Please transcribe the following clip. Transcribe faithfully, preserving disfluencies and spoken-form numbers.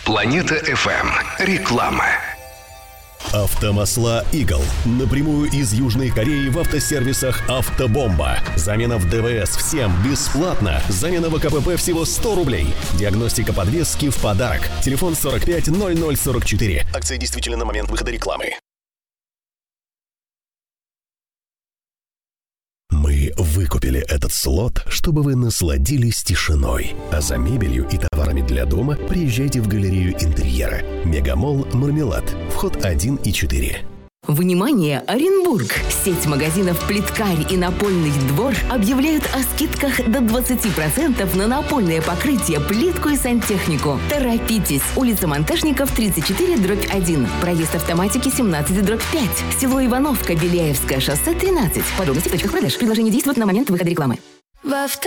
Планета эф эм. Реклама. Автомасла «Игл». Напрямую из Южной Кореи в автосервисах «Автобомба». Замена в дэ вэ эс всем бесплатно. Замена в а ка пэ пэ всего сто рублей. Диагностика подвески в подарок. Телефон сорок пять ноль ноль сорок четыре. Акция действительно на момент выхода рекламы. Мы выкупили этот слот, чтобы вы насладились тишиной. А за мебелью и товарами для дома приезжайте в галерею интерьера. Мегамолл «Мармелад». Вход один и четыре. Внимание, Оренбург! Сеть магазинов «Плиткарь» и «Напольный двор» объявляют о скидках до двадцати процентов на напольное покрытие, плитку и сантехнику. Торопитесь! Улица Монтажников, тридцать четыре, дробь один. Проезд автоматики, семнадцать, дробь пять. Село Ивановка, Беляевское шоссе, тринадцать. Подробности в точках продаж. Предложение действует на момент выхода рекламы. В авто